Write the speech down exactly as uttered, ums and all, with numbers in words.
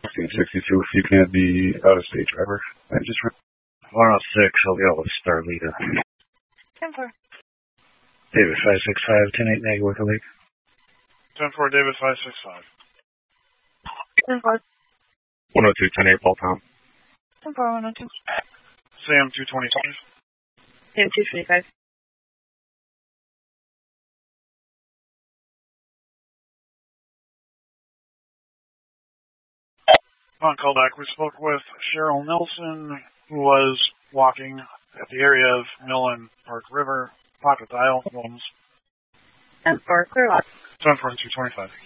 sixty-two, if you can't be out of state driver. I just one oh six, I'll be able to start leader. ten four. David five six five, ten eight Nag Wicker Lake. ten four, David five six five. ten four. one oh two, ten eight, Paul Tom. ten four, one oh two. Sam two twenty-five. Sam two twenty-five. On callback, we spoke with Cheryl Nelson, who was walking at the area of Mill and Park River, pocket dial, homes. ten four, clear lock. ten four and two twenty-five.